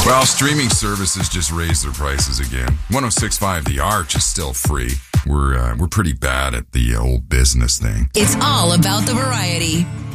Well, streaming services just raised their prices again. 106.5 The Arch is still free. We're pretty bad at the old business thing. It's all about the variety.